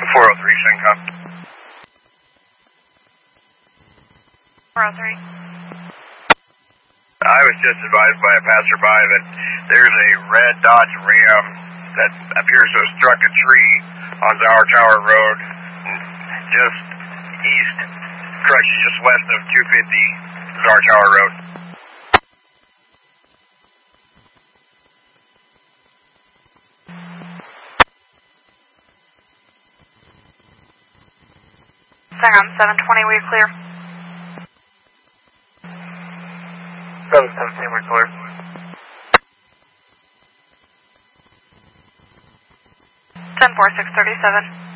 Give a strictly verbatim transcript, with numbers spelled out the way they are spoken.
four oh three, Shincon. four oh three. I was just advised by a passerby that there's a red Dodge Ram that appears to have struck a tree on Zower Tower Road, just east, correction, just west of two fifty Zower Tower Road. Saigon seven twenty, we're clear. seven seventeen, we're clear. ten four, six thirty-seven.